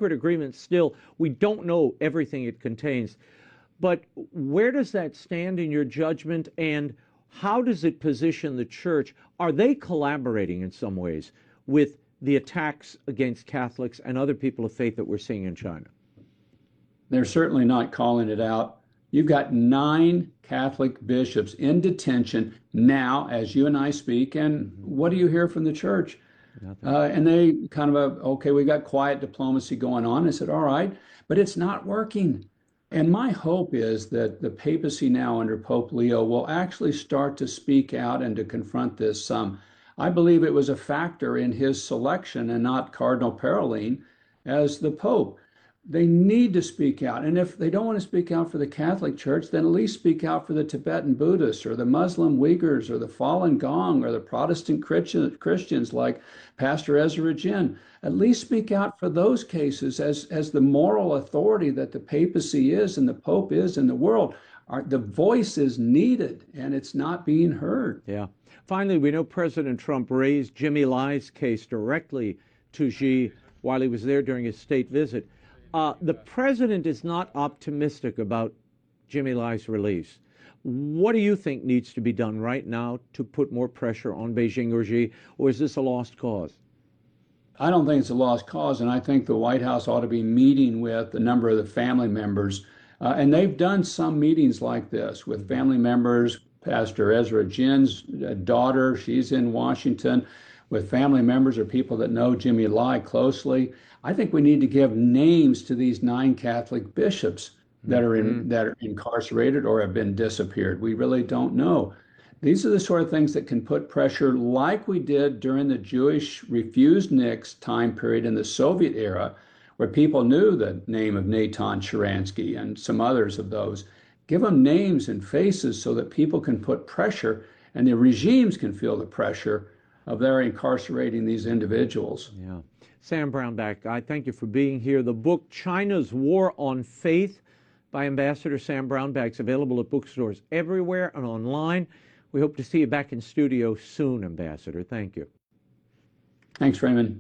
secret agreement still. We don't know everything it contains. But where does that stand in your judgment, and how does it position the church? Are they collaborating in some ways with the attacks against Catholics and other people of faith that we're seeing in China? They're certainly not calling it out. You've got 9 Catholic bishops in detention now as you and I speak. And what do you hear from the church? And they kind of, okay, we got quiet diplomacy going on. I said, all right, but it's not working. And my hope is that the papacy now under Pope Leo will actually start to speak out and to confront this. I believe it was a factor in his selection and not Cardinal Parolin as the Pope. They need to speak out. And if they don't want to speak out for the Catholic Church, then at least speak out for the Tibetan Buddhists or the Muslim Uyghurs or the Falun Gong or the Protestant Christians like Pastor Ezra Jin. At least speak out for those cases as the moral authority that the papacy is and the Pope is in the world. The voice is needed, and it's not being heard. Yeah. Finally, we know President Trump raised Jimmy Lai's case directly to Xi while he was there during his state visit. The president is not optimistic about Jimmy Lai's release. What do you think needs to be done right now to put more pressure on Beijing or Xi, or is this a lost cause? I don't think it's a lost cause, and I think the White House ought to be meeting with a number of the family members. And they've done some meetings like this with family members. Pastor Ezra Jin's daughter, she's in Washington, with family members or people that know Jimmy Lai closely. I think we need to give names to these 9 Catholic bishops that are incarcerated or have been disappeared. We really don't know. These are the sort of things that can put pressure, like we did during the Jewish refused NICS time period in the Soviet era, where people knew the name of Natan Sharansky and some others of those. Give them names and faces so that people can put pressure and the regimes can feel the pressure of their incarcerating these individuals. Yeah. Sam Brownback, I thank you for being here. The book, China's War on Faith, by Ambassador Sam Brownback, is available at bookstores everywhere and online. We hope to see you back in studio soon, Ambassador. Thank you. Thanks, Raymond.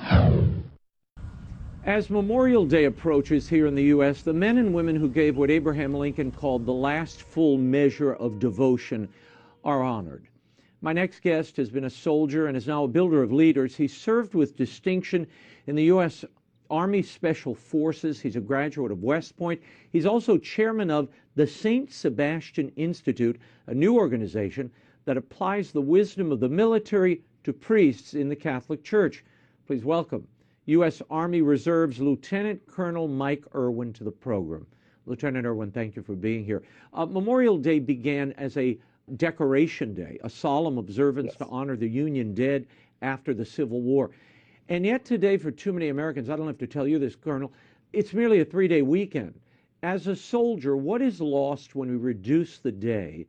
As Memorial Day approaches here in the U.S., the men and women who gave what Abraham Lincoln called the last full measure of devotion are honored. My next guest has been a soldier and is now a builder of leaders. He served with distinction in the U.S. Army Special Forces. He's a graduate of West Point. He's also chairman of the St. Sebastian Institute, a new organization that applies the wisdom of the military to priests in the Catholic Church. Please welcome U.S. Army Reserve's Lieutenant Colonel Mike Irwin to the program. Lieutenant Irwin, thank you for being here. Memorial Day began as a decoration day, a solemn observance to honor the Union dead after the Civil War. And yet today, for too many Americans, I don't have to tell you this, Colonel, it's merely a 3-day weekend. As a soldier, what is lost when we reduce the day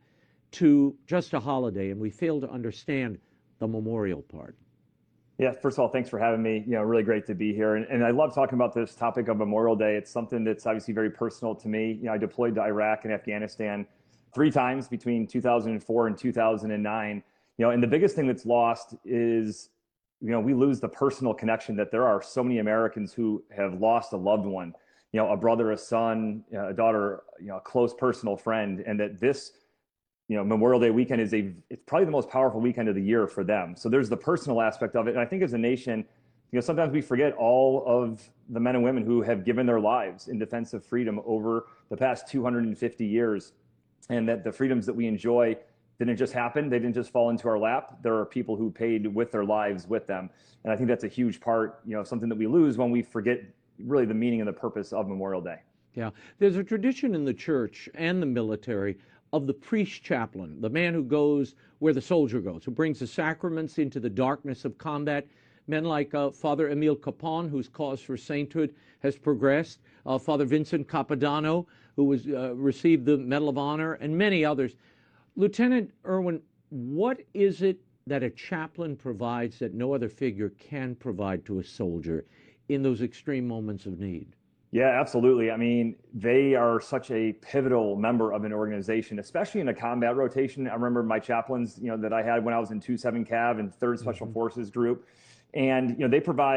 to just a holiday and we fail to understand the memorial part? Yeah, first of all, thanks for having me. Really great to be here. And I love talking about this topic of Memorial Day. It's something that's obviously very personal to me. I deployed to Iraq and Afghanistan 3 times between 2004 and 2009. And the biggest thing that's lost is, we lose the personal connection that there are so many Americans who have lost a loved one, a brother, a son, a daughter, a close personal friend, and that this Memorial Day weekend it's probably the most powerful weekend of the year for them. So there's the personal aspect of it. And I think as a nation, sometimes we forget all of the men and women who have given their lives in defense of freedom over the past 250 years. And that the freedoms that we enjoy didn't just happen. They didn't just fall into our lap. There are people who paid with their lives with them. And I think that's a huge part, something that we lose when we forget really the meaning and the purpose of Memorial Day. Yeah. There's a tradition in the church and the military of the priest chaplain, the man who goes where the soldier goes, who brings the sacraments into the darkness of combat. Men like Father Emile Capon, whose cause for sainthood has progressed, Father Vincent Capodanno, who was received the Medal of Honor, and many others. Lieutenant Irwin, what is it that a chaplain provides that no other figure can provide to a soldier in those extreme moments of need? Yeah, absolutely. I mean, they are such a pivotal member of an organization, especially in a combat rotation. I remember my chaplains, that I had when I was in 2-7 Cav and 3rd Special Forces Group. And, they provide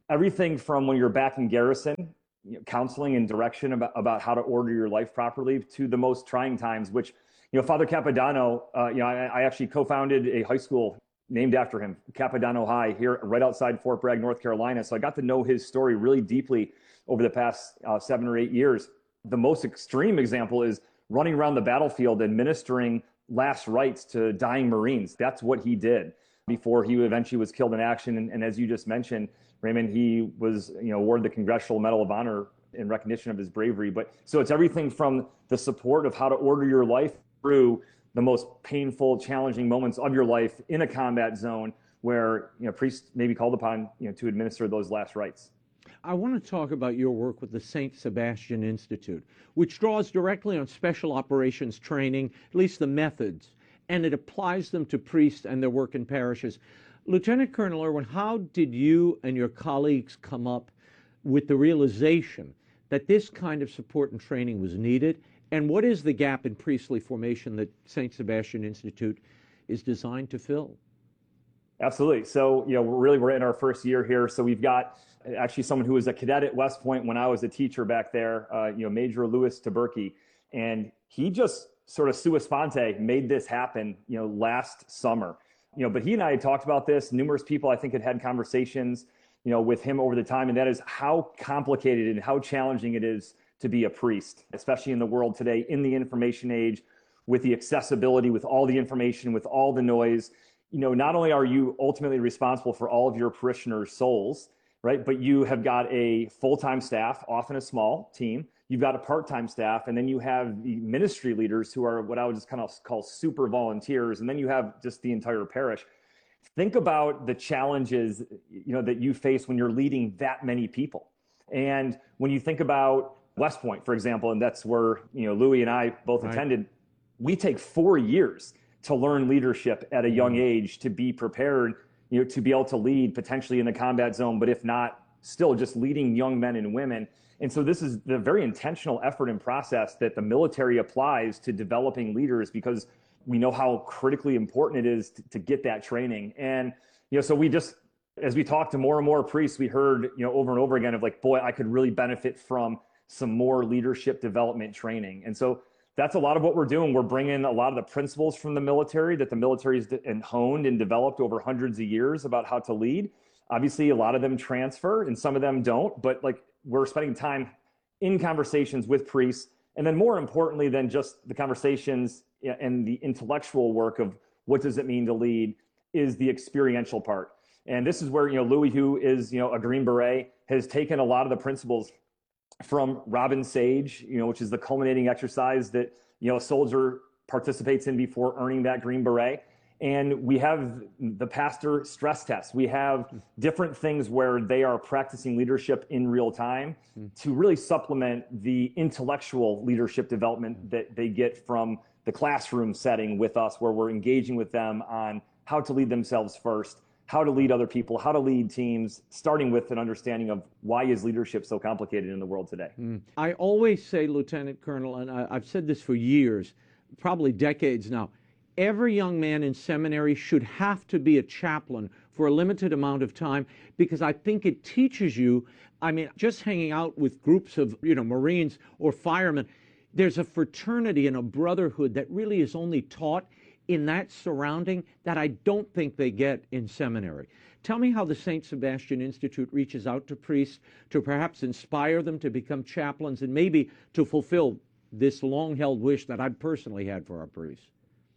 everything from when you're back in garrison, counseling and direction about how to order your life properly, to the most trying times, which, Father Capodanno, I actually co-founded a high school named after him, Capodanno High, here right outside Fort Bragg, North Carolina. So I got to know his story really deeply over the past 7 or 8 years. The most extreme example is running around the battlefield administering last rites to dying Marines. That's what he did before he eventually was killed in action. And as you just mentioned, Raymond, he was awarded the Congressional Medal of Honor in recognition of his bravery. But so it's everything from the support of how to order your life through the most painful, challenging moments of your life in a combat zone where priests may be called upon to administer those last rites. I want to talk about your work with the St. Sebastian Institute, which draws directly on special operations training, at least the methods, and it applies them to priests and their work in parishes. Lieutenant Colonel Irwin, how did you and your colleagues come up with the realization that this kind of support and training was needed? And what is the gap in priestly formation that St. Sebastian Institute is designed to fill? Absolutely. So, we're in our first year here. So we've got actually someone who was a cadet at West Point when I was a teacher back there, Major Louis Taberky. And he just sort of sua sponte made this happen, last summer. But he and I had talked about this. Numerous people, I think, had conversations, with him over the time. And that is how complicated and how challenging it is to be a priest, especially in the world today, in the information age, with the accessibility, with all the information, with all the noise. Not only are you ultimately responsible for all of your parishioners' souls, right, but you have got a full-time staff, often a small team. You've got a part-time staff, and then you have the ministry leaders who are what I would just kind of call super volunteers, and then you have just the entire parish. Think about the challenges, that you face when you're leading that many people. And when you think about West Point, for example, and that's where, Louis and I both attended, we take 4 years to learn leadership at a young age, to be prepared, to be able to lead potentially in the combat zone, but if not, still just leading young men and women. And so this is the very intentional effort and process that the military applies to developing leaders, because we know how critically important it is to get that training. And, so we just, as we talked to more and more priests, we heard, over and over again of like, boy, I could really benefit from some more leadership development training. And so that's a lot of what we're doing. We're bringing a lot of the principles from the military that the military's honed and developed over hundreds of years about how to lead. Obviously, a lot of them transfer and some of them don't, but we're spending time in conversations with priests. And then more importantly than just the conversations and the intellectual work of what does it mean to lead is the experiential part. And this is where, Louis, who is, a Green Beret, has taken a lot of the principles from Robin Sage, which is the culminating exercise that, a soldier participates in before earning that Green Beret. And we have the pastor stress test. We have different things where they are practicing leadership in real time to really supplement the intellectual leadership development that they get from the classroom setting with us, where we're engaging with them on how to lead themselves first, how to lead other people, how to lead teams, starting with an understanding of why is leadership so complicated in the world today. I always say, Lieutenant Colonel, and I've said this for years, probably decades now, every young man in seminary should have to be a chaplain for a limited amount of time, because I think it teaches you, just hanging out with groups of, Marines or firemen, there's a fraternity and a brotherhood that really is only taught in that surrounding that I don't think they get in seminary. Tell me how the St. Sebastian Institute reaches out to priests to perhaps inspire them to become chaplains and maybe to fulfill this long-held wish that I've personally had for our priests.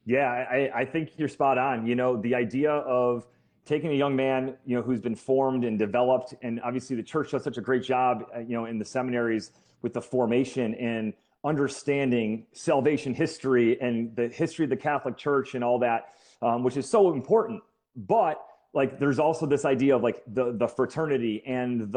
Yeah, I think you're spot on. The idea of taking a young man, who's been formed and developed, and obviously the church does such a great job, in the seminaries with the formation and understanding salvation history and the history of the Catholic Church and all that, which is so important. But there's also this idea of the fraternity and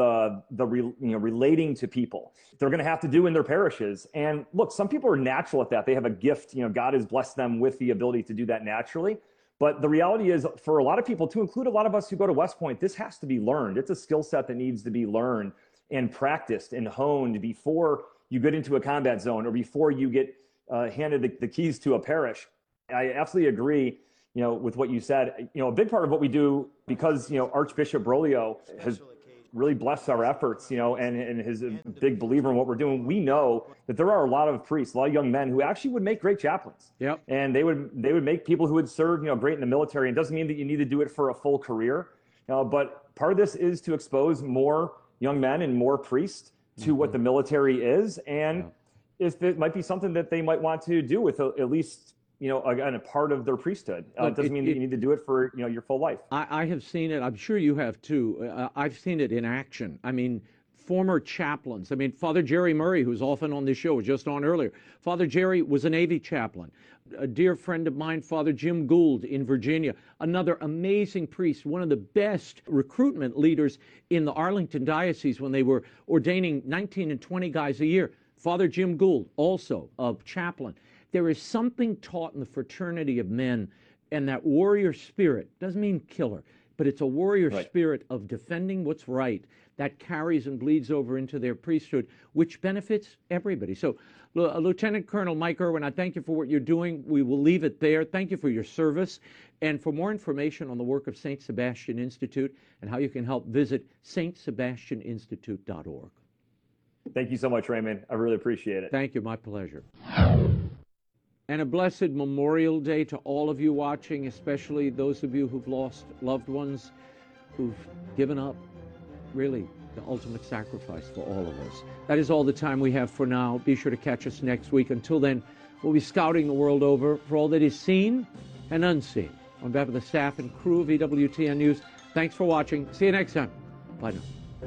relating to people. They're going to have to do in their parishes. And look, some people are natural at that. They have a gift. God has blessed them with the ability to do that naturally. But the reality is, for a lot of people, to include a lot of us who go to West Point, this has to be learned. It's a skill set that needs to be learned and practiced and honed before you get into a combat zone or before you get handed the keys to a parish. I absolutely agree, with what you said. A big part of what we do, because, Archbishop Broglio has really blessed our efforts, and is a big believer in what we're doing. We know that there are a lot of priests, a lot of young men who actually would make great chaplains. Yep. And they would make people who would serve, great in the military. And it doesn't mean that you need to do it for a full career, but part of this is to expose more young men and more priests to what the military is, and if it might be something that they might want to do with at least, again, a part of their priesthood. It doesn't mean that you need to do it for, your full life. I have seen it. I'm sure you have too. I've seen it in action. I mean, former chaplains. I mean, Father Jerry Murray, who's often on this show, was just on earlier. Father Jerry was a Navy chaplain. A dear friend of mine, Father Jim Gould in Virginia, another amazing priest, one of the best recruitment leaders in the Arlington Diocese when they were ordaining 19 and 20 guys a year. Father Jim Gould, also a chaplain. There is something taught in the fraternity of men, and that warrior spirit, doesn't mean killer, but it's a warrior spirit of defending what's right that carries and bleeds over into their priesthood, which benefits everybody. So, Lieutenant Colonel Mike Irwin, I thank you for what you're doing. We will leave it there. Thank you for your service. And for more information on the work of St. Sebastian Institute and how you can help, visit stsebastianinstitute.org. Thank you so much, Raymond. I really appreciate it. Thank you. My pleasure. And a blessed Memorial Day to all of you watching, especially those of you who've lost loved ones, who've given up, really, the ultimate sacrifice for all of us. That is all the time we have for now. Be sure to catch us next week. Until then, we'll be scouting the world over for all that is seen and unseen. On behalf of the staff and crew of EWTN News, thanks for watching. See you next time. Bye now.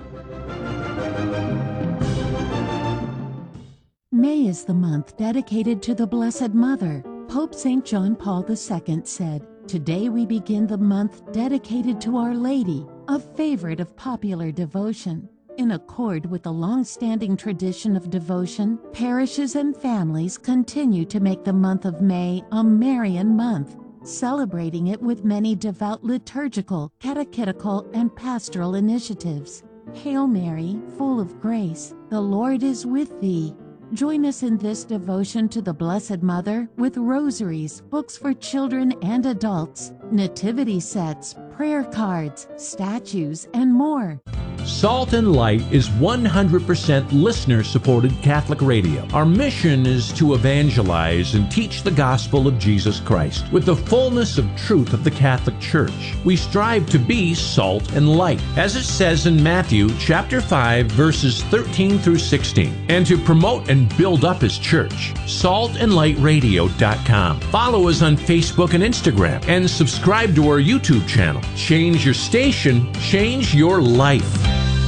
May is the month dedicated to the Blessed Mother. Pope St. John Paul II said, "Today we begin the month dedicated to Our Lady, a favorite of popular devotion." In accord with the long-standing tradition of devotion, parishes and families continue to make the month of May a Marian month, celebrating it with many devout liturgical, catechetical, and pastoral initiatives. Hail Mary, full of grace, the Lord is with thee. Join us in this devotion to the Blessed Mother with rosaries, books for children and adults, nativity sets, prayer cards, statues, and more. Salt and Light is 100% listener-supported Catholic radio. Our mission is to evangelize and teach the gospel of Jesus Christ with the fullness of truth of the Catholic Church. We strive to be salt and light, as it says in Matthew chapter 5, verses 13 through 16, and to promote and build up His church. saltandlightradio.com. Follow us on Facebook and Instagram, and subscribe to our YouTube channel. Change your station, change your life.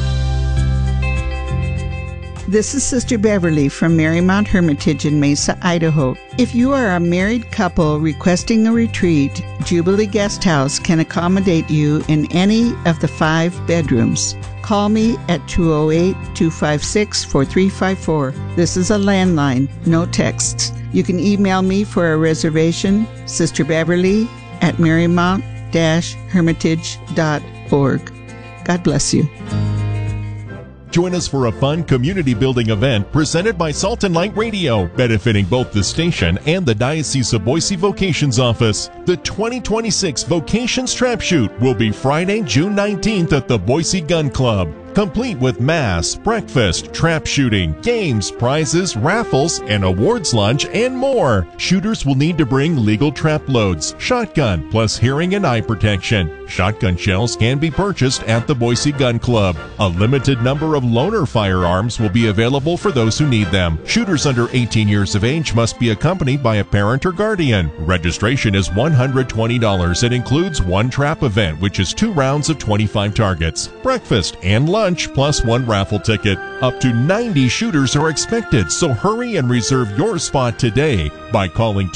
This is Sister Beverly from Marymount Hermitage in Mesa, Idaho. If you are a married couple requesting a retreat, Jubilee Guest House can accommodate you in any of the 5 bedrooms. Call me at 208-256-4354. This is a landline, no texts. You can email me for a reservation, sisterbeverly@marymount-hermitage.org. God bless you. Join us for a fun community-building event presented by Salt and Light Radio, benefiting both the station and the Diocese of Boise Vocations Office. The 2026 Vocations Trap Shoot will be Friday, June 19th at the Boise Gun Club, complete with mass, breakfast, trap shooting, games, prizes, raffles, an awards lunch, and more. Shooters will need to bring legal trap loads, shotgun, plus hearing and eye protection. Shotgun shells can be purchased at the Boise Gun Club. A limited number of loaner firearms will be available for those who need them. Shooters under 18 years of age must be accompanied by a parent or guardian. Registration is $120. It includes one trap event, which is 2 rounds of 25 targets, breakfast, and lunch, plus 1 raffle ticket. Up to 90 shooters are expected, so hurry and reserve your spot today by calling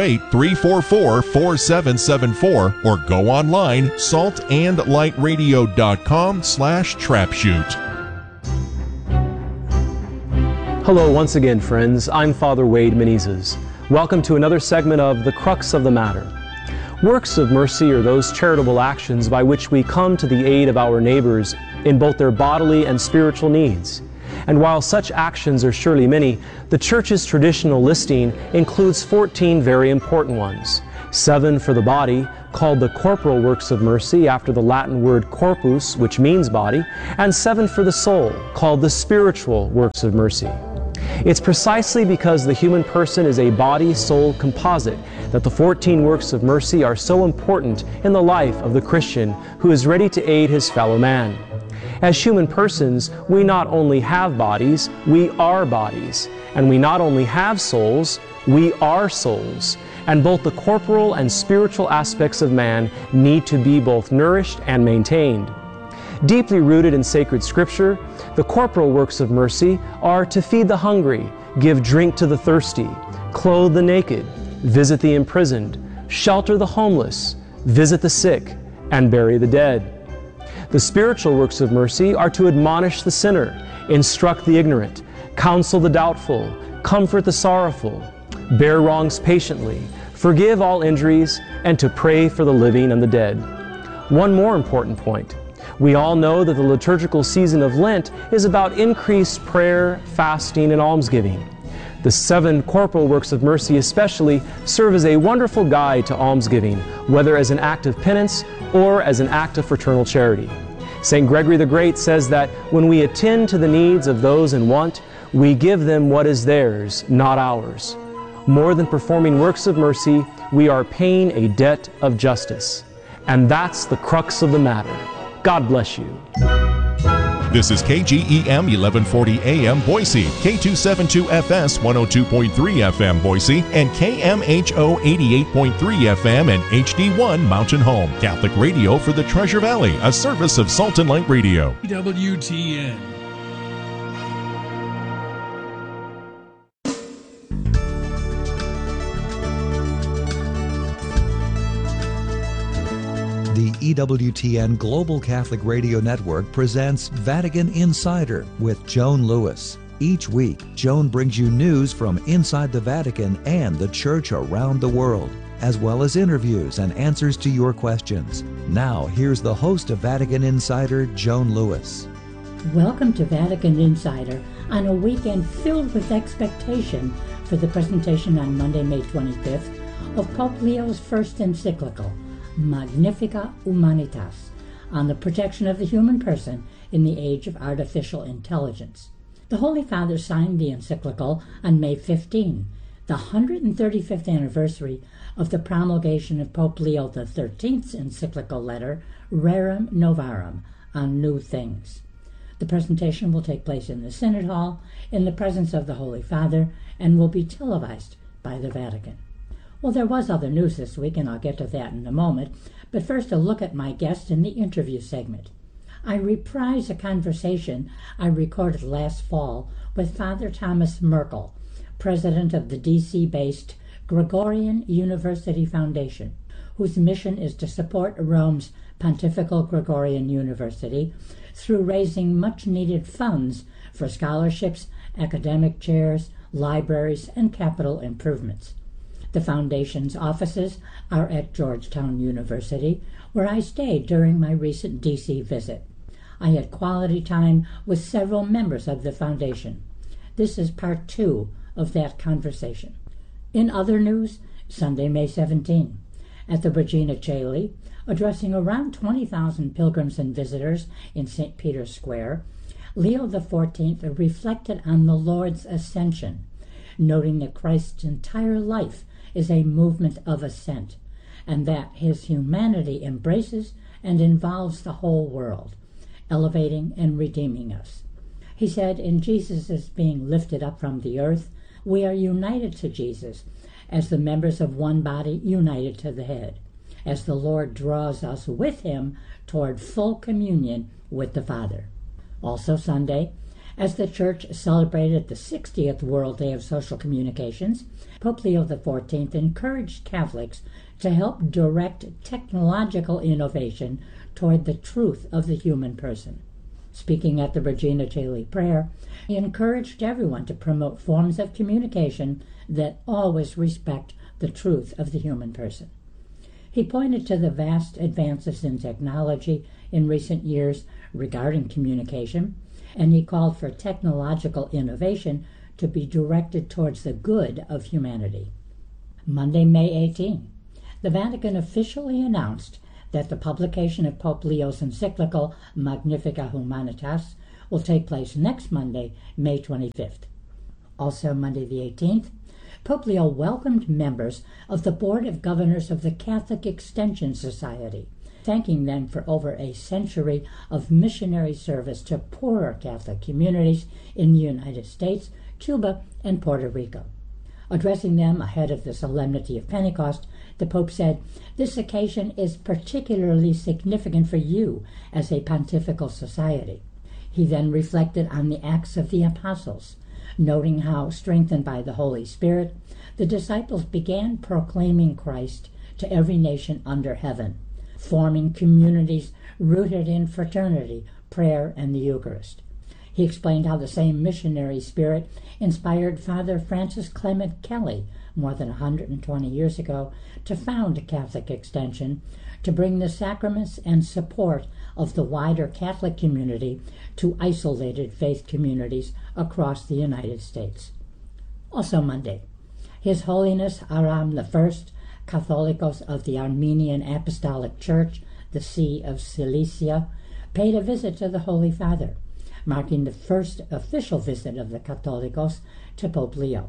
208-344-4774 or go online saltandlightradio.com/trapshoot. Hello once again, friends. I'm Father Wade Menezes. Welcome to another segment of The Crux of the Matter. Works of mercy are those charitable actions by which we come to the aid of our neighbors in both their bodily and spiritual needs. And while such actions are surely many, the Church's traditional listing includes 14 very important ones. 7 for the body, called the corporal works of mercy after the Latin word corpus, which means body, and 7 for the soul, called the spiritual works of mercy. It's precisely because the human person is a body-soul composite that the 14 works of mercy are so important in the life of the Christian who is ready to aid his fellow man. As human persons, we not only have bodies, we are bodies. And we not only have souls, we are souls. And both the corporal and spiritual aspects of man need to be both nourished and maintained. Deeply rooted in sacred scripture, the corporal works of mercy are to feed the hungry, give drink to the thirsty, clothe the naked, visit the imprisoned, shelter the homeless, visit the sick, and bury the dead. The spiritual works of mercy are to admonish the sinner, instruct the ignorant, counsel the doubtful, comfort the sorrowful, bear wrongs patiently, forgive all injuries, and to pray for the living and the dead. One more important point. We all know that the liturgical season of Lent is about increased prayer, fasting, and almsgiving. The 7 corporal works of mercy especially serve as a wonderful guide to almsgiving, whether as an act of penance or as an act of fraternal charity. St. Gregory the Great says that when we attend to the needs of those in want, we give them what is theirs, not ours. More than performing works of mercy, we are paying a debt of justice. And that's the crux of the matter. God bless you. This is KGEM 1140 AM Boise, K272FS 102.3 FM Boise, and KMHO 88.3 FM and HD1 Mountain Home. Catholic radio for the Treasure Valley, a service of Salt and Light Radio. WTN. The EWTN Global Catholic Radio Network presents Vatican Insider with Joan Lewis. Each week, Joan brings you news from inside the Vatican and the Church around the world, as well as interviews and answers to your questions. Now, here's the host of Vatican Insider, Joan Lewis. Welcome to Vatican Insider on a weekend filled with expectation for the presentation on Monday, May 25th, of Pope Leo's first encyclical, Magnificat Humanitas, on the protection of the human person in the age of artificial intelligence. The Holy Father signed the encyclical on May 15, the 135th anniversary of the promulgation of Pope Leo XIII's encyclical letter, Rerum Novarum, on New Things. The presentation will take place in the Synod Hall in the presence of the Holy Father and will be televised by the Vatican. Well, there was other news this week, and I'll get to that in a moment, but first a look at my guest in the interview segment. I reprise a conversation I recorded last fall with Father Thomas Merkel, president of the DC-based Gregorian University Foundation, whose mission is to support Rome's Pontifical Gregorian University through raising much-needed funds for scholarships, academic chairs, libraries, and capital improvements. The Foundation's offices are at Georgetown University, where I stayed during my recent DC visit. I had quality time with several members of the Foundation. This is part 2 of that conversation. In other news, Sunday, May 17, at the Regina Coeli, addressing around 20,000 pilgrims and visitors in St. Peter's Square, Leo XIV reflected on the Lord's ascension, noting that Christ's entire life is a movement of ascent, and that his humanity embraces and involves the whole world, elevating and redeeming us. He said, in Jesus' being lifted up from the earth, we are united to Jesus as the members of one body united to the head, as the Lord draws us with him toward full communion with the Father. Also Sunday, as the Church celebrated the 60th World Day of Social Communications, Pope Leo XIV encouraged Catholics to help direct technological innovation toward the truth of the human person. Speaking at the Regina Coeli prayer, he encouraged everyone to promote forms of communication that always respect the truth of the human person. He pointed to the vast advances in technology in recent years regarding communication, and he called for technological innovation to be directed towards the good of humanity. Monday, May 18, the Vatican officially announced that the publication of Pope Leo's encyclical Magnificat Humanitas will take place next Monday, May 25th. Also Monday the 18th, Pope Leo welcomed members of the Board of Governors of the Catholic Extension Society, thanking them for over a century of missionary service to poorer Catholic communities in the United States, Cuba, and Puerto Rico. Addressing them ahead of the Solemnity of Pentecost, the Pope said, "This occasion is particularly significant for you as a pontifical society." He then reflected on the Acts of the Apostles, noting how, strengthened by the Holy Spirit, the disciples began proclaiming Christ to every nation under heaven, forming communities rooted in fraternity, prayer, and the Eucharist. He explained how the same missionary spirit inspired Father Francis Clement Kelly more than 120 years ago to found Catholic Extension, to bring the sacraments and support of the wider Catholic community to isolated faith communities across the United States. Also Monday, His Holiness Aram I, Catholicos of the Armenian Apostolic Church, the See of Cilicia, paid a visit to the Holy Father, marking the first official visit of the Catholicos to Pope Leo.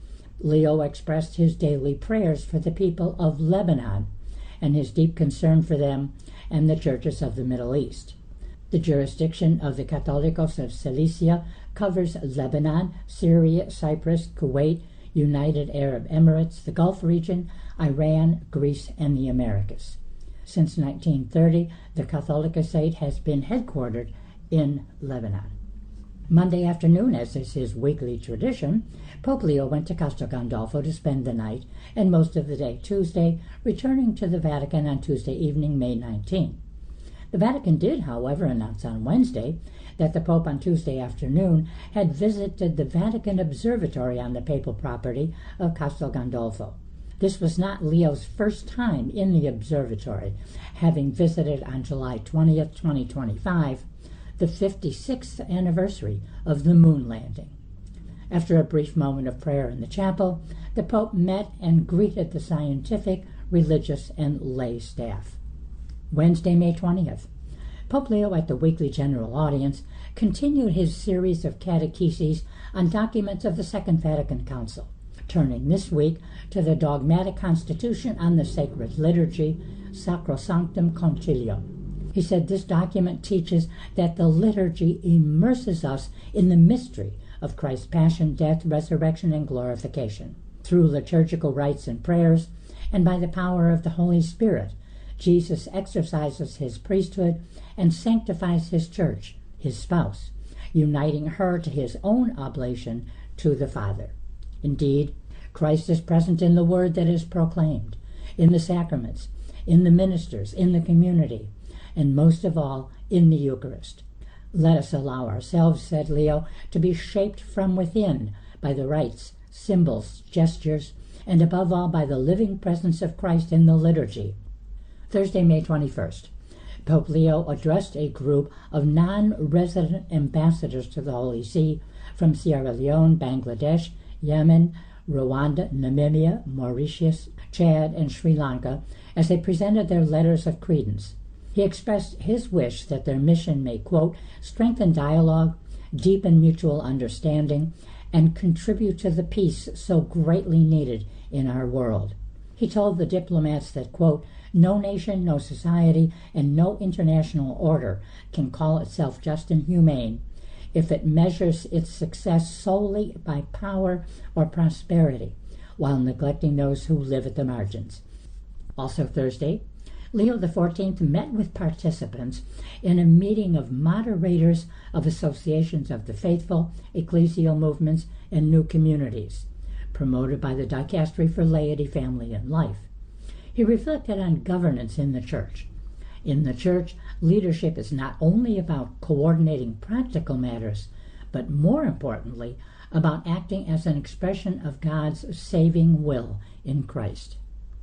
Leo expressed his daily prayers for the people of Lebanon and his deep concern for them and the churches of the Middle East. The jurisdiction of the Catholicos of Cilicia covers Lebanon, Syria, Cyprus, Kuwait, United Arab Emirates, the Gulf region, Iran, Greece, and the Americas. Since 1930, the Catholicosate has been headquartered in Lebanon. Monday afternoon, as is his weekly tradition, Pope Leo went to Castel Gandolfo to spend the night and most of the day Tuesday, returning to the Vatican on Tuesday evening, May 19. The Vatican did, however, announce on Wednesday that the Pope on Tuesday afternoon had visited the Vatican Observatory on the papal property of Castel Gandolfo. This was not Leo's first time in the observatory, having visited on July 20th, 2025, the 56th anniversary of the moon landing. After a brief moment of prayer in the chapel, the Pope met and greeted the scientific, religious, and lay staff. Wednesday, May 20th, Pope Leo at the weekly general audience continued his series of catecheses on documents of the Second Vatican Council, turning this week to the dogmatic constitution on the sacred liturgy, Sacrosanctum Concilium. He said this document teaches that the liturgy immerses us in the mystery of Christ's passion, death, resurrection, and glorification. Through liturgical rites and prayers, and by the power of the Holy Spirit, Jesus exercises his priesthood and sanctifies his church, his spouse, uniting her to his own oblation to the Father. Indeed, Christ is present in the word that is proclaimed, in the sacraments, in the ministers, in the community, and most of all, in the Eucharist. Let us allow ourselves, said Leo, to be shaped from within by the rites, symbols, gestures, and above all by the living presence of Christ in the liturgy. Thursday, May 21st, Pope Leo addressed a group of non-resident ambassadors to the Holy See from Sierra Leone, Bangladesh, Yemen, Rwanda, Namibia, Mauritius, Chad, and Sri Lanka as they presented their letters of credence. He expressed his wish that their mission may, quote, strengthen dialogue, deepen mutual understanding, and contribute to the peace so greatly needed in our world. He told the diplomats that, quote, no nation, no society, and no international order can call itself just and humane if it measures its success solely by power or prosperity, while neglecting those who live at the margins. Also Thursday, Leo XIV met with participants in a meeting of moderators of associations of the faithful, ecclesial movements, and new communities, promoted by the Dicastery for Laity, Family, and Life. He reflected on governance in the Church. In the Church, leadership is not only about coordinating practical matters, but more importantly, about acting as an expression of God's saving will in Christ.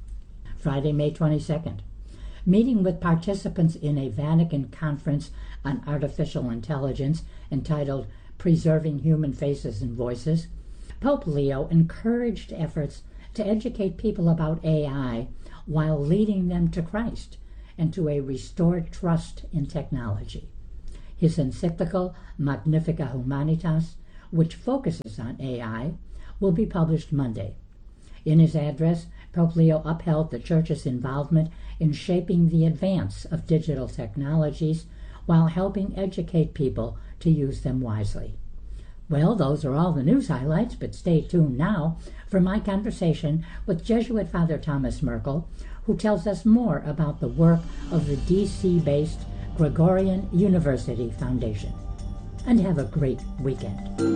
Friday, May 22nd. Meeting with participants in a Vatican conference on artificial intelligence entitled Preserving Human Faces and Voices, Pope Leo encouraged efforts to educate people about AI while leading them to Christ and to a restored trust in technology. His encyclical Magnifica Humanitas, which focuses on AI, will be published Monday. In his address, Pope Leo upheld the Church's involvement in shaping the advance of digital technologies while helping educate people to use them wisely. Well, those are all the news highlights, but stay tuned now for my conversation with Jesuit Father Thomas Merkel, who tells us more about the work of the D.C.-based Gregorian University Foundation. And have a great weekend.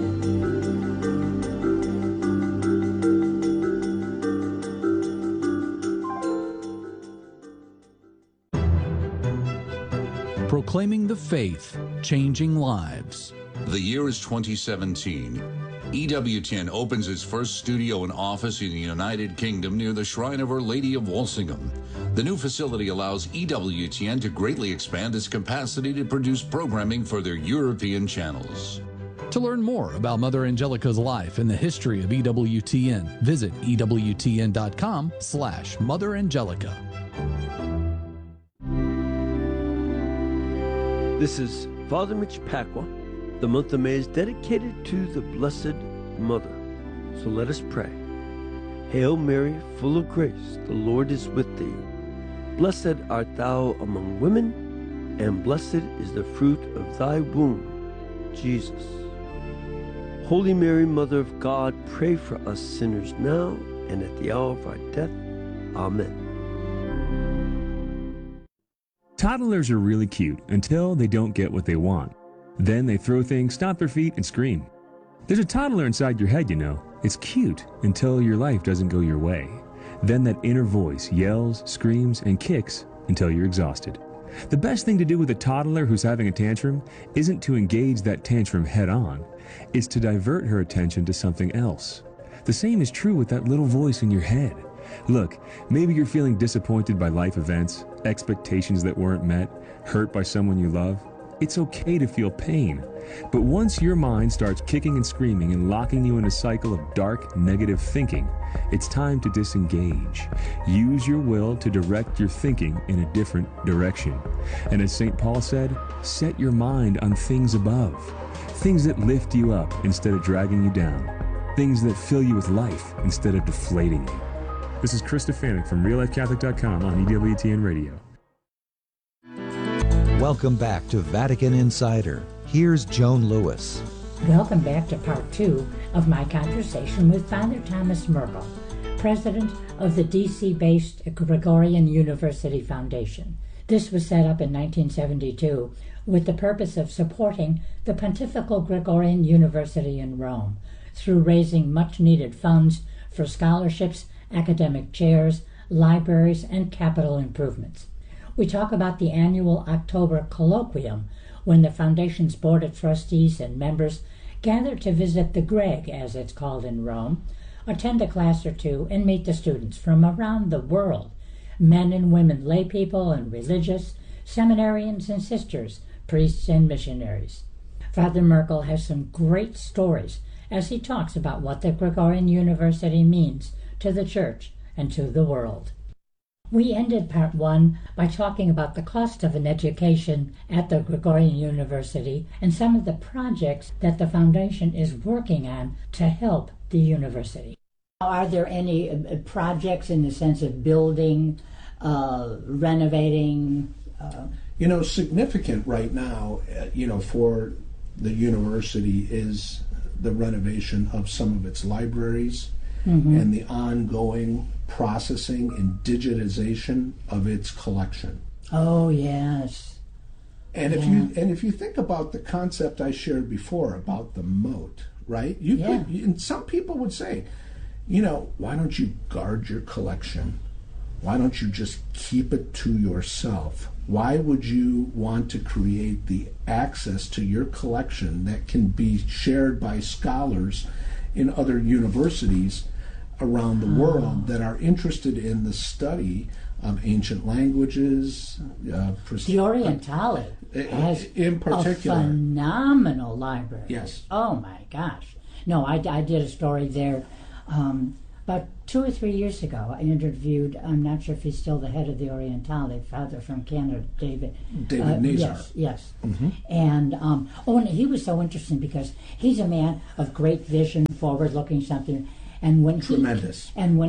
Proclaiming the faith, changing lives. The year is 2017. EWTN opens its first studio and office in the United Kingdom near the Shrine of Our Lady of Walsingham. The new facility allows EWTN to greatly expand its capacity to produce programming for their European channels. To learn more about Mother Angelica's life and the history of EWTN, visit EWTN.com/Mother Angelica. This is Father Mitch Pacwa. The month of May is dedicated to the Blessed Mother. So let us pray. Hail Mary, full of grace, the Lord is with thee. Blessed art thou among women, and blessed is the fruit of thy womb, Jesus. Holy Mary, Mother of God, pray for us sinners now and at the hour of our death. Amen. Toddlers are really cute until they don't get what they want. Then they throw things, stomp their feet, and scream. There's a toddler inside your head, you know. It's cute until your life doesn't go your way. Then that inner voice yells, screams, and kicks until you're exhausted. The best thing to do with a toddler who's having a tantrum isn't to engage that tantrum head on. It's to divert her attention to something else. The same is true with that little voice in your head. Look, maybe you're feeling disappointed by life events, expectations that weren't met, hurt by someone you love. It's okay to feel pain. But once your mind starts kicking and screaming and locking you in a cycle of dark, negative thinking, it's time to disengage. Use your will to direct your thinking in a different direction. And as St. Paul said, set your mind on things above. Things that lift you up instead of dragging you down. Things that fill you with life instead of deflating you. This is Chris Stefanik from RealLifeCatholic.com on EWTN Radio. Welcome back to Vatican Insider. Here's Joan Lewis. Welcome back to part 2 of my conversation with Father Thomas Merkel, president of the D.C.-based Gregorian University Foundation. This was set up in 1972 with the purpose of supporting the Pontifical Gregorian University in Rome through raising much-needed funds for scholarships, academic chairs, libraries, and capital improvements. We talk about the annual October colloquium when the Foundation's Board of Trustees and members gather to visit the Greg, as it's called in Rome, attend a class or two, and meet the students from around the world, men and women, lay people and religious, seminarians and sisters, priests and missionaries. Father Merkel has some great stories as he talks about what the Gregorian University means to the Church and to the world. We ended part 1 by talking about the cost of an education at the Gregorian University and some of the projects that the Foundation is working on to help the university. Are there any projects in the sense of building, renovating? Significant right now, for the university is the renovation of some of its libraries. Mm-hmm. And the ongoing processing and digitization of its collection. Oh, yes. And if you think about the concept I shared before about the moat, right? And some people would say, why don't you guard your collection? Why don't you just keep it to yourself? Why would you want to create the access to your collection that can be shared by scholars in other universities around the world that are interested in the study of ancient languages? The Orientale has in particular a phenomenal library. Yes. Oh my gosh. No, I did a story there About 2 or 3 years ago, I interviewed, I'm not sure if he's still the head of the Orientale, father from Canada, David Nazar. Yes. And, and he was so interesting because he's a man of great vision, forward-looking something. And when Tremendous. When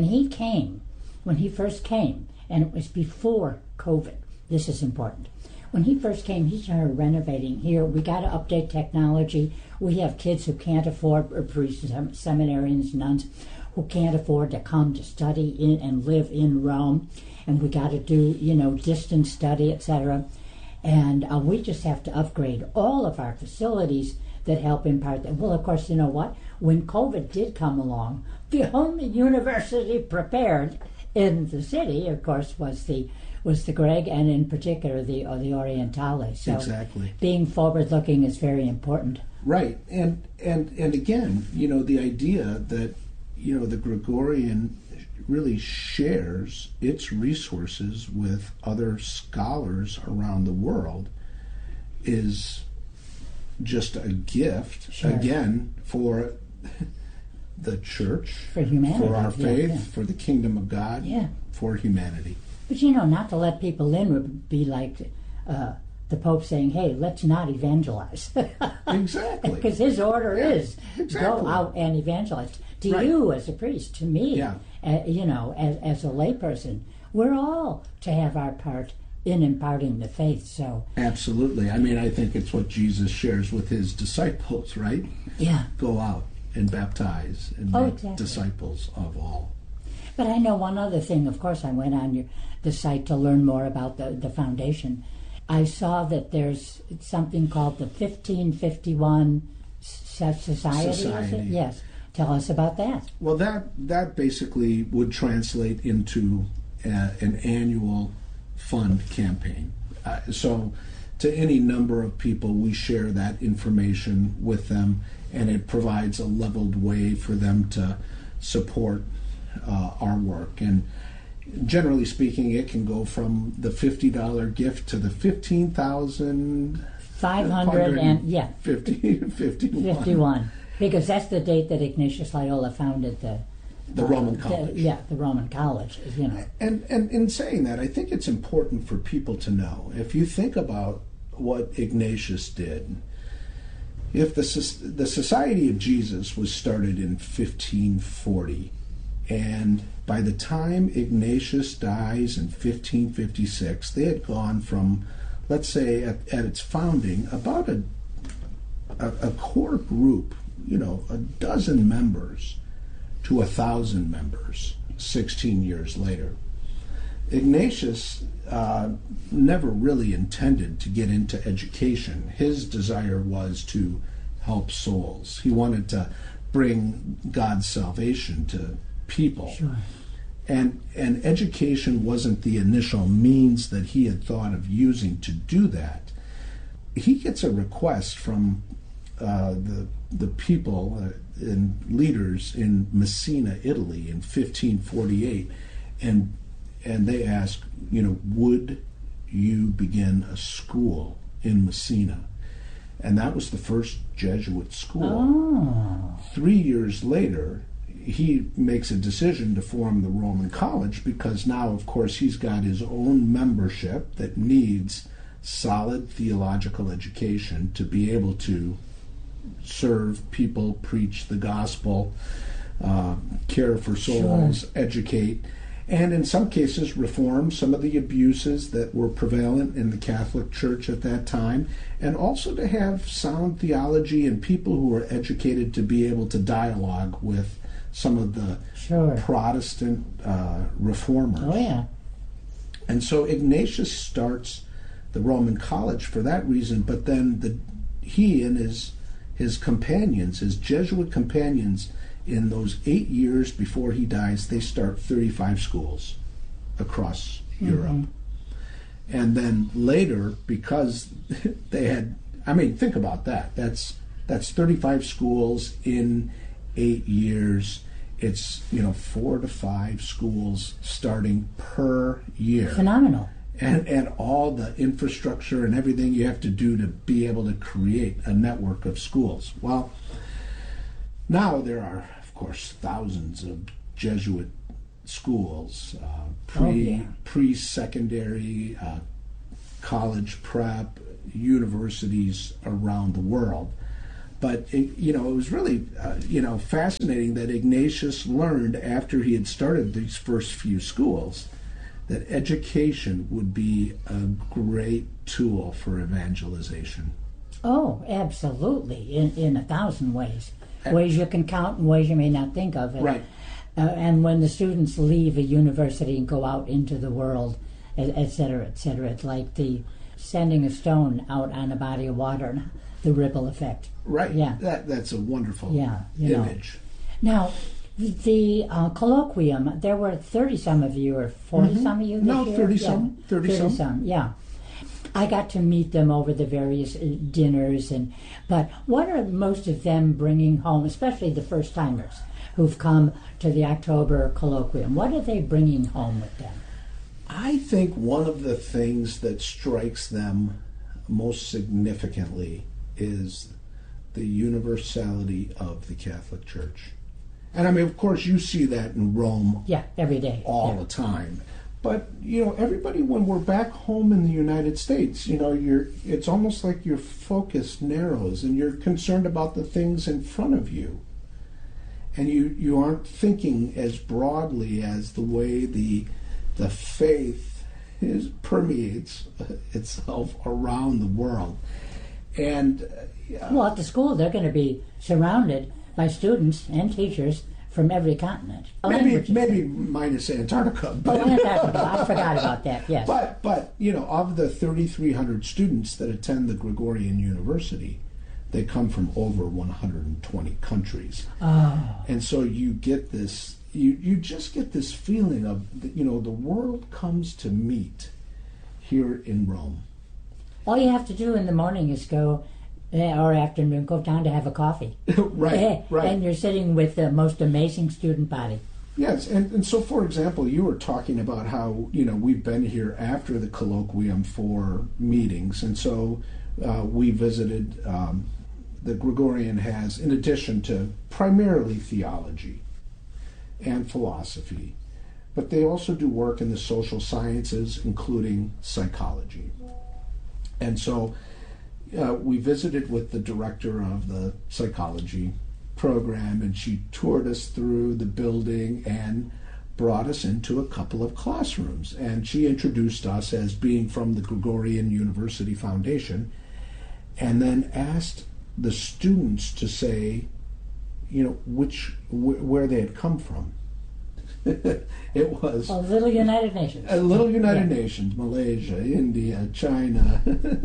he first came, and it was before COVID, this is important. When he first came, he started renovating here. We got to update technology. We have kids who can't afford, or priests, seminarians, nuns, who can't afford to come to study in and live in Rome, and we got to do, distance study, etc. And we just have to upgrade all of our facilities that help impart that. Well, of course, you know what? When COVID did come along, the only university prepared in the city, of course, was the Greg, and in particular the Orientale. So exactly. Being forward-looking is very important. Right, and again, the idea that the Gregorian really shares its resources with other scholars around the world is just a gift, again, for the church, for humanity, for our faith, yeah. for the kingdom of God, yeah. for humanity. But not to let people in would be like the Pope saying, hey, let's not evangelize. Exactly. Because his order is exactly. go out and evangelize. To right. you as a priest, to me, yeah. As a layperson, we're all to have our part in imparting the faith. So absolutely. I mean, I think it's what Jesus shares with his disciples, right? Yeah. Go out and baptize and make disciples of all. But I know one other thing. Of course, I went on the site to learn more about the foundation. I saw that there's something called the 1551 Society. Yes. Tell us about that. Well, that basically would translate into an annual fund campaign. So to any number of people, we share that information with them, and it provides a leveled way for them to support our work. And generally speaking, it can go from the $50 gift to the $15,551. Because that's the date that Ignatius Loyola founded the Roman College. The Roman College, And in saying that, I think it's important for people to know, if you think about what Ignatius did, if the Society of Jesus was started in 1540, and by the time Ignatius dies in 1556, they had gone from, let's say, at its founding, about a core group, a dozen members to 1,000 members 16 years later. Ignatius never really intended to get into education. His desire was to help souls. He wanted to bring God's salvation to people. Sure. And education wasn't the initial means that he had thought of using to do that. He gets a request from the people and leaders in Messina, Italy, in 1548, and they ask, would you begin a school in Messina? And that was the first Jesuit school. Oh. 3 years later, he makes a decision to form the Roman College, because now, of course, he's got his own membership that needs solid theological education to be able to serve people, preach the gospel, care for souls, sure. educate, and in some cases reform some of the abuses that were prevalent in the Catholic Church at that time, and also to have sound theology and people who were educated to be able to dialogue with some of the sure. Protestant reformers. Oh, yeah. And so Ignatius starts the Roman College for that reason, but then he and his companions, his Jesuit companions, in those 8 years before he dies, they start 35 schools across Europe. And then later, because they had, think about that. That's 35 schools in 8 years. It's 4 to 5 schools starting per year. Phenomenal. And all the infrastructure and everything you have to do to be able to create a network of schools. Well, now there are, of course, thousands of Jesuit schools, yeah. pre-secondary, college prep, universities around the world. But it was really fascinating that Ignatius learned after he had started these first few schools that education would be a great tool for evangelization. Oh, absolutely, in 1,000 ways. Ways you can count and ways you may not think of. Right. And when the students leave a university and go out into the world, et cetera, it's like the sending a stone out on a body of water and the ripple effect. Right. Yeah. That's a wonderful image. Now, the colloquium, there were 30-some of you, or 40-some of you this year? 30-some. Yeah, 30-some, yeah. I got to meet them over the various dinners, but what are most of them bringing home, especially the first-timers who've come to the October colloquium? What are they bringing home with them? I think one of the things that strikes them most significantly is the universality of the Catholic Church. And I mean, of course, you see that in Rome. Yeah, every day. All the time. But, everybody, when we're back home in the United States, it's almost like your focus narrows and you're concerned about the things in front of you. And you aren't thinking as broadly as the way the faith permeates itself around the world. And well, at the school, they're going to be surrounded by students and teachers from every continent. Maybe minus Antarctica. But Antarctica, I forgot about that, yes. But of the 3,300 students that attend the Gregorian University, they come from over 120 countries. Oh. And so you get this, you just get this feeling of, the world comes to meet here in Rome. All you have to do in the morning is go, or afternoon, go down to have a coffee. Right. And you're sitting with the most amazing student body. Yes, and so, for example, you were talking about how, we've been here after the colloquium for meetings, and so we visited, the Gregorian has, in addition to primarily theology and philosophy, but they also do work in the social sciences, including psychology. And so we visited with the director of the psychology program, and she toured us through the building and brought us into a couple of classrooms. And she introduced us as being from the Gregorian University Foundation, and then asked the students to say, where they had come from. It was a little United Nations. A little United Nations, Malaysia, India, China,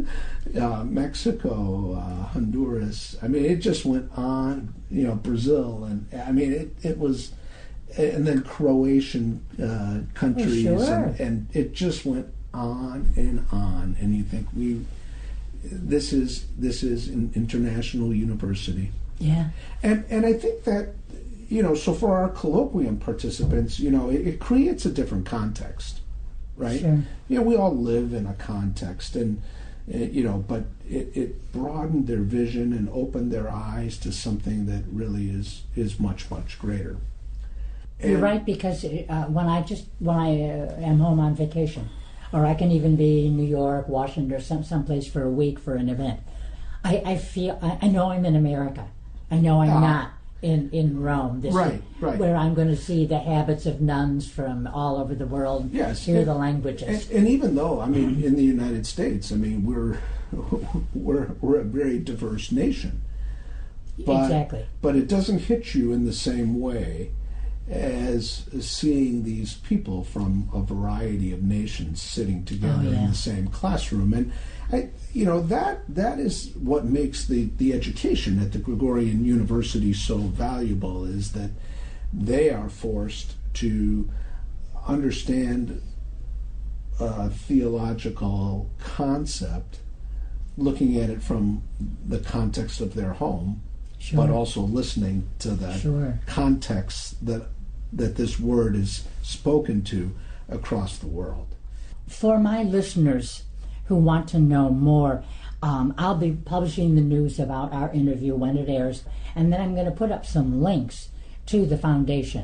Mexico, Honduras. I mean, it just went on, Brazil, and I mean, it was, and then Croatian countries, and it just went on, and you think this is an international university. Yeah. And I think that, so for our colloquium participants, it creates a different context, right? Sure. We all live in a context, and, but it broadened their vision and opened their eyes to something that really is much, much greater. You're right, because when I am home on vacation, or I can even be in New York, Washington, or someplace for a week for an event, I feel, I know I'm in America. I know I'm not in Rome, right. where I'm going to see the habits of nuns from all over the world, hear the languages. And even though, I mean, in the United States, I mean, we're a very diverse nation. Exactly. But it doesn't hit you in the same way as seeing these people from a variety of nations sitting together in the same classroom. And that is what makes the education at the Gregorian University so valuable, is that they are forced to understand a theological concept, looking at it from the context of their home, but also listening to the context that this word is spoken to across the world. For my listeners who want to know more, I'll be publishing the news about our interview when it airs, and then I'm going to put up some links to the foundation,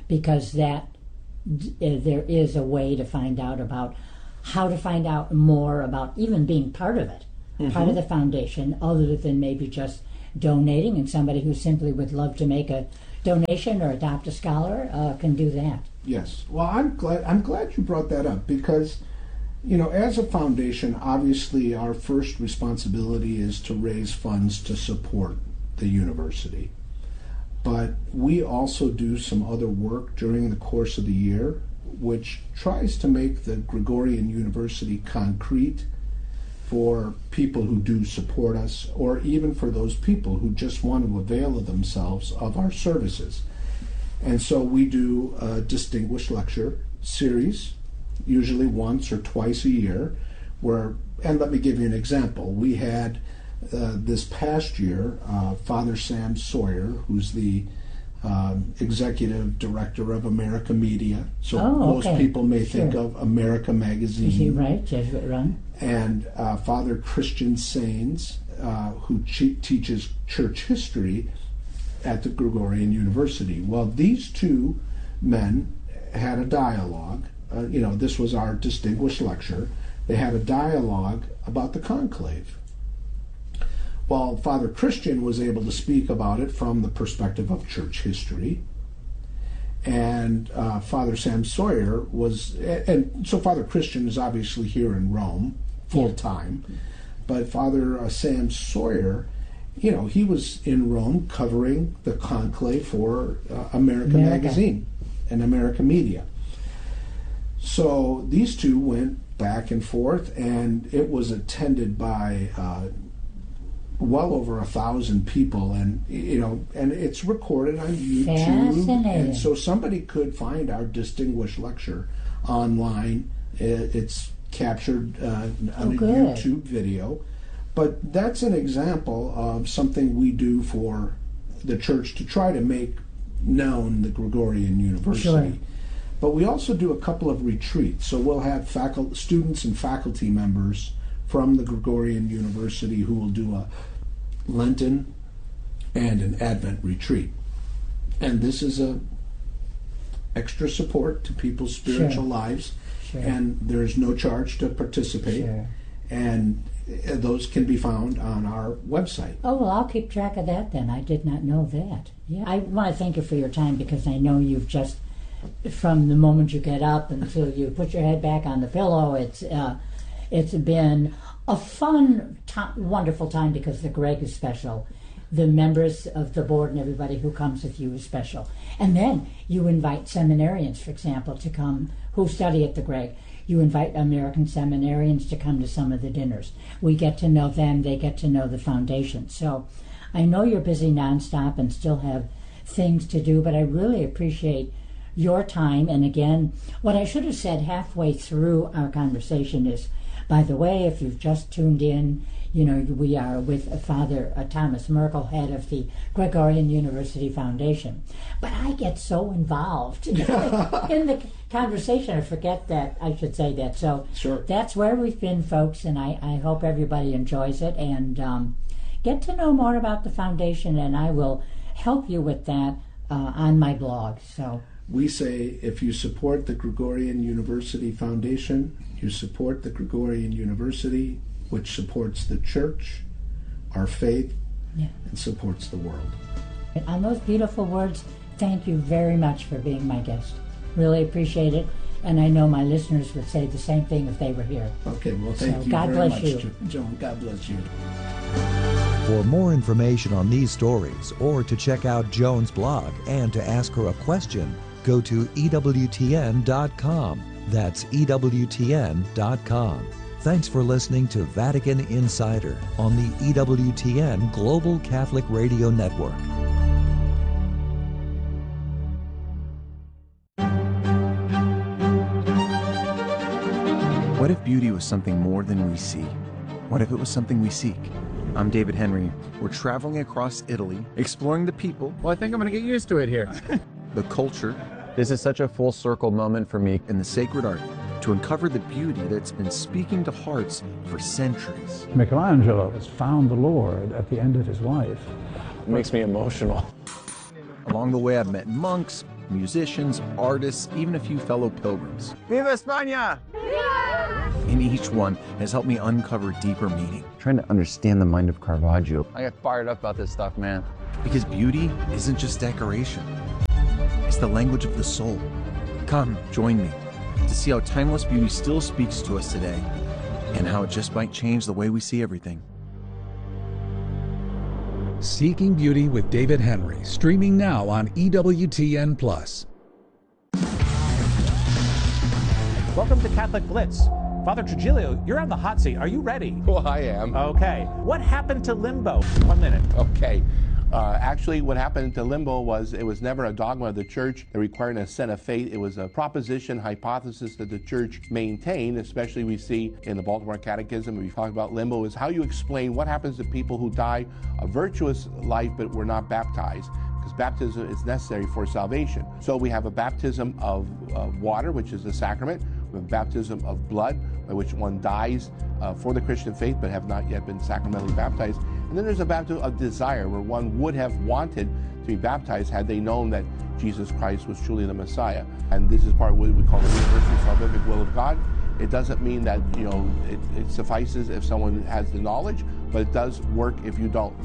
because that there is a way to find out about how to find out more about even being part of it, part of the foundation, other than maybe just donating, and somebody who simply would love to make a donation or adopt a scholar can do that. Yes. Well, I'm glad you brought that up, because as a foundation, obviously our first responsibility is to raise funds to support the university. But we also do some other work during the course of the year, which tries to make the Gregorian University concrete for people who do support us, or even for those people who just want to avail of themselves of our services. And so we do a distinguished lecture series, usually once or twice a year, and let me give you an example. We had this past year, Father Sam Sawyer, who's the executive director of America Media. So most people may think of America Magazine. Is he right, Jesuit run? And Father Christian Sains, who teaches church history at the Gregorian University. Well, these two men had a dialogue. This was our distinguished lecture. They had a dialogue about the conclave. Well, Father Christian was able to speak about it from the perspective of church history. And Father Sam Sawyer and so Father Christian is obviously here in Rome full time. But Father Sam Sawyer, he was in Rome covering the conclave for America Magazine and America Media. So these two went back and forth, and it was attended by well over 1,000 people, and and it's recorded on YouTube, and so somebody could find our distinguished lecture online. It's captured on a YouTube video. But that's an example of something we do for the church to try to make known the Gregorian University. Sure. But we also do a couple of retreats. So we'll have students and faculty members from the Gregorian University who will do a Lenten and an Advent retreat. And this is a extra support to people's spiritual lives. Sure. And there's no charge to participate. Sure. And those can be found on our website. Oh, well, I'll keep track of that then. I did not know that. Yeah, I want to thank you for your time, because I know you've just, from the moment you get up until you put your head back on the pillow, it's been a fun, wonderful time, because the Greg is special. The members of the board and everybody who comes with you is special. And then you invite seminarians, for example, to come who study at the Greg. You invite American seminarians to come to some of the dinners. We get to know them, they get to know the foundation. So I know you're busy nonstop and still have things to do, but I really appreciate your time. And again, what I should have said halfway through our conversation is, by the way, if you've just tuned in, we are with Father Thomas Merkel, head of the Gregorian University Foundation. But I get so involved in the conversation, I forget that I should say that. So that's where we've been, folks, and I hope everybody enjoys it and get to know more about the foundation, and I will help you with that on my blog. So we say, if you support the Gregorian University Foundation, you support the Gregorian University, which supports the church, our faith, and supports the world. On those beautiful words, thank you very much for being my guest. Really appreciate it, and I know my listeners would say the same thing if they were here. Okay, well, thank you God very bless much, you. Joan. God bless you. For more information on these stories, or to check out Joan's blog and to ask her a question, go to EWTN.com. That's EWTN.com. Thanks for listening to Vatican Insider on the EWTN Global Catholic Radio Network. What if beauty was something more than we see? What if it was something we seek? I'm David Henry. We're traveling across Italy, exploring the people. Well, I think I'm going to get used to it here. The culture. This is such a full circle moment for me. And the sacred art, to uncover the beauty that's been speaking to hearts for centuries. Michelangelo has found the Lord at the end of his life. It makes me emotional. Along the way, I've met monks, musicians, artists, even a few fellow pilgrims. Viva España! And each one has helped me uncover deeper meaning. Trying to understand the mind of Caravaggio. I get fired up about this stuff, man. Because beauty isn't just decoration. It's the language of the soul. Come, join me to see how timeless beauty still speaks to us today and how it just might change the way we see everything. Seeking Beauty with David Henry, streaming now on EWTN+. Welcome to Catholic Blitz. Father Trujillo, you're on the hot seat. Are you ready? Well, I am. Okay. What happened to limbo? 1 minute. Okay. Actually, what happened to limbo was it was never a dogma of the church that required an assent of faith. It was a proposition, hypothesis that the church maintained, especially we see in the Baltimore Catechism. We talk about limbo is how you explain what happens to people who die a virtuous life but were not baptized, because baptism is necessary for salvation. So we have a baptism of water, which is a sacrament. We have a baptism of blood, by which one dies for the Christian faith but have not yet been sacramentally baptized. And then there's a baptism of desire, where one would have wanted to be baptized had they known that Jesus Christ was truly the Messiah. And this is part of what we call the universal salvific will of God. It doesn't mean that, it suffices if someone has the knowledge, but it does work if you don't.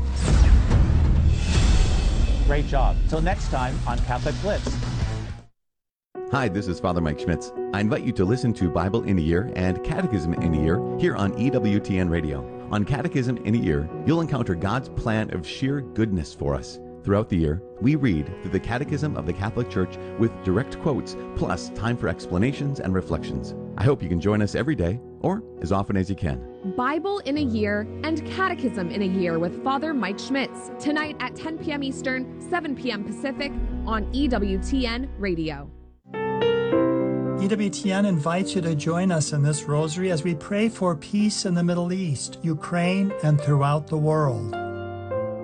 Great job. Till next time on Catholic Blitz. Hi, this is Father Mike Schmitz. I invite you to listen to Bible in a Year and Catechism in a Year here on EWTN Radio. On Catechism in a Year, you'll encounter God's plan of sheer goodness for us. Throughout the year, we read through the Catechism of the Catholic Church with direct quotes, plus time for explanations and reflections. I hope you can join us every day, or as often as you can. Bible in a Year and Catechism in a Year with Father Mike Schmitz, tonight at 10 p.m. Eastern, 7 p.m. Pacific on EWTN Radio. EWTN invites you to join us in this rosary as we pray for peace in the Middle East, Ukraine, and throughout the world.